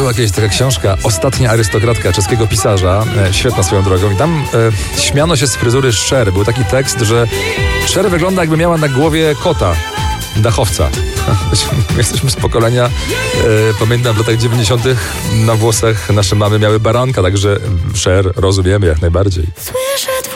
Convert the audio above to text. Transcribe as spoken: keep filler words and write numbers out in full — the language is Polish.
była kiedyś taka książka Ostatnia arystokratka czeskiego pisarza, e, świetna swoją drogą, i tam e, śmiano się z fryzury Cher. Był taki tekst, że Cher wygląda, jakby miała na głowie kota, dachowca. Jesteśmy z pokolenia, e, pamiętam w latach dziewięćdziesiątych na włosach nasze mamy miały baranka, także Cher rozumiemy jak najbardziej. Słyszę